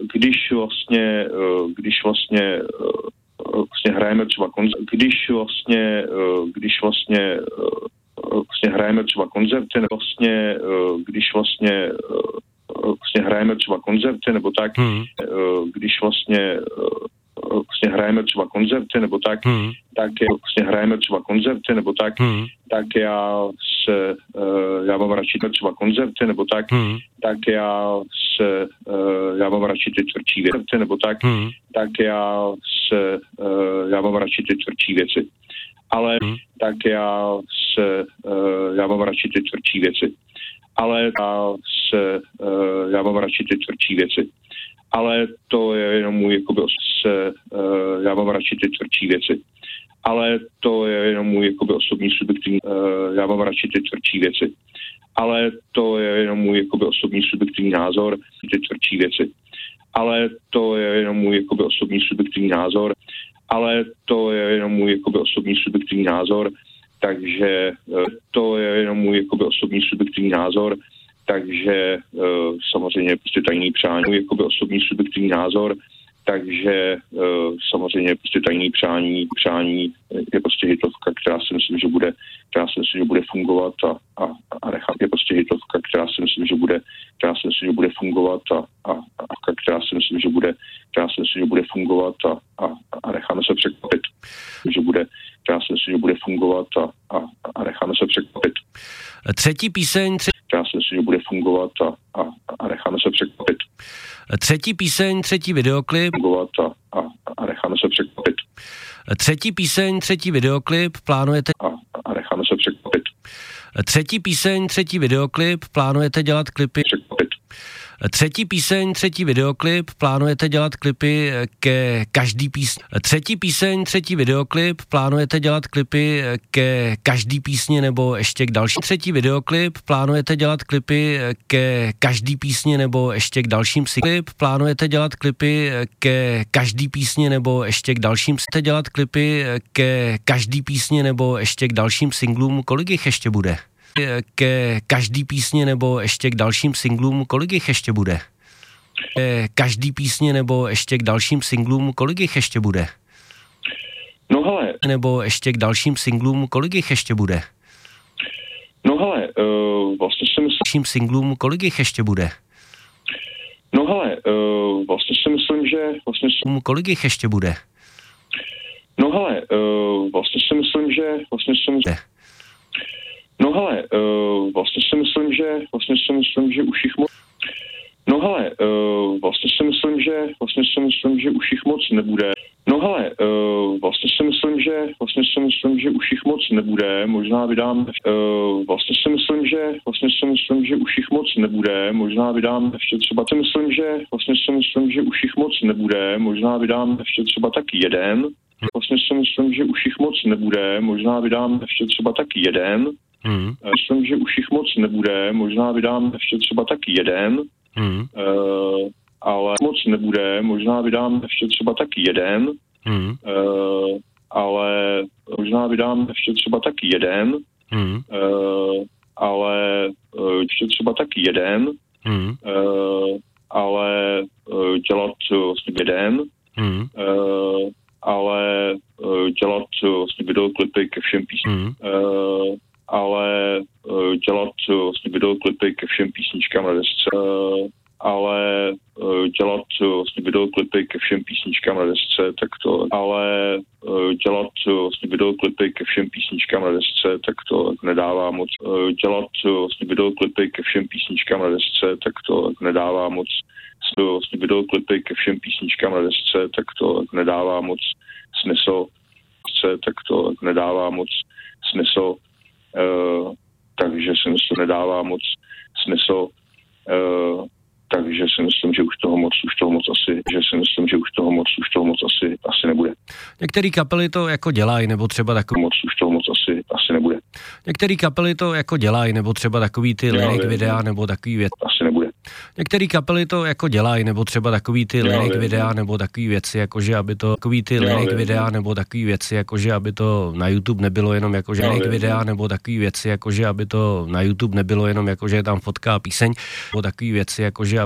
když vlastně hrajeme třeba hrajeme třeba koncerty, nebo tak, když vlastně hrajeme třeba koncerty, nebo tak, tak já mám radši třeba koncerty, nebo tak, já mám radši ty tvrdší věci, nebo tak, já mám radši ty tvrdší věci. Ale já mám radši ty tvrdší věci. Já mám radši ty tvrdší věci. Ale to je jenom můj já mám radši ty tvrdší věci. Ale to je jenom můj osobní subjektivní, já mám radši ty tvrdší věci. Ale to je jenom můj osobní subjektivní názor, ty tvrdší věci. Ale to je jenom můj osobní subjektivní názor. Ale to je jenom můj osobní subjektivní názor, takže to je jenom můj osobní subjektivní názor, takže samozřejmě prostě tajný přání, můj osobní subjektivní názor, takže samozřejmě prostě tajný přání je prostě hitovka, která si myslím, že bude fungovat a nechám, je prostě hitovka, která si myslím, že bude fungovat která si myslím, že bude fungovat a necháme se překvapit, která si myslím, že bude fungovat a necháme se překvapit. Třetí píseň, která si myslím, že bude fungovat a necháme se překvapit. Třetí píseň, třetí videoklip. A necháme se překvapit. Třetí píseň, třetí videoklip plánujete. A necháme se překvapit. Třetí píseň, třetí videoklip plánujete dělat klipy. Překvapit. Třetí píseň, třetí videoklip plánujete dělat klipy ke každý písni. Třetí píseň, třetí videoklip plánujete dělat klipy ke každý písni nebo ještě k dalším. Třetí videoklip plánujete dělat klipy ke každý písni nebo ještě k dalším klip plánujete dělat klipy ke každý písni nebo ještě k dalším. Chcete dělat klipy ke každý písni nebo ještě k dalším singlům, kolik jich ještě bude? Ke každý písni nebo ještě k dalším singlům, kolik jich ještě bude? Ke každý písni nebo ještě k dalším singlům, kolik jich ještě bude? No hele. Nebo ještě k dalším singlům, kolik jich ještě bude? No hele, vlastně si myslím... Dalším singlům, kolik jich ještě bude? No hele, vlastně si myslím, že... Kolik jich ještě bude? No hele, vlastně si myslím, že... No hele, vlastně si myslím, že už jich moc... No hele, vlastně si myslím, že už jich moc nebude. No hele, vlastně si myslím, že už jich moc nebude. Možná vydáme... Vlastně si myslím, že už jich moc nebude. Možná vydáme ještě třeba... že už jich moc nebude. Možná vydáme ještě třeba taky jeden. Vlastně si myslím, že už jich moc nebude. Možná vydáme ještě třeba taky jeden. Myslím, že už jich moc nebude, možná vydám ještě třeba taky jeden, ale moc nebude, možná vydám ještě třeba taky jeden, ale možná vydám ještě třeba taky jeden, ale ještě třeba taky jeden, ale dělat vlastně jeden, ale dělat vlastně videoklipy ke všem písním. Ale dělat vlastně videoklipy ke všem písničkám na desce, ale dělat vlastně videoklipy ke všem písničkám na desce, tak to, ale dělat vlastně videoklipy ke všem písničkám na desce, tak to nedává moc. Dělat vlastně videoklipy ke všem písničkám na desce, tak to nedává moc. Vlastně videoklipy ke všem písničkám na desce, tak to nedává moc smysl. Tak to nedává moc smysl. Takže si myslím, nedává moc smysl, takže si myslím, že už toho moc asi nebude. Některé kapely to jako dělají, nebo třeba takový... Už toho moc asi nebude. Některé kapely to jako dělají, nebo třeba takový ty lyric videa, nebo takový věci. Asi nebude. Některé kapely to jako dělají, nebo třeba takový ty lyric videa, nebo takový věci, jakože aby to takový ty lyric videa, nebo takový věci, jakože aby to na YouTube nebylo jenom jakože lyric videa, nebo takový věci, jakože aby to na YouTube nebylo jenom jakože je tam fotka a píseň, nebo takový věci, jakože